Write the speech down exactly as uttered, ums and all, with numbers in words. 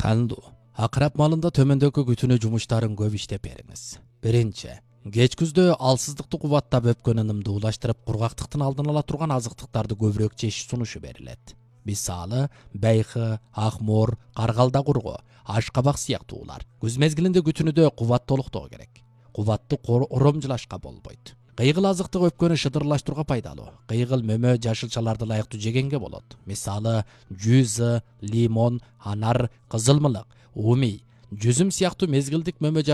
Kandu, акырап малында төмөндөгү күтүнүү жумуштарын көп иштеп бериңиз. Биринчи, кеч күздө алсыздыкты кубаттап өпкөн ынымды улаштырып, кургактыктын алдын ала турган азыктыктарды көбүрөөк жеш сунушу берилет. Мисалы, байхы, акмор, каргалда кургу, ашкабак сыяктуулар. Күз мезгилинде күтүнүдө кубат толуктоо керек. Кубатты оромжулашка болбойт. Кыйгыл азыктык өпкөнү шыдырлаштырууга пайдалуу. Кыйгыл мөмө жашылчаларды ылайыктуу жегенге болот. Мисалы, жүзү, лимон, анар, кызылмылык, умий, жүзүм сыяктуу мезгилдик мөмө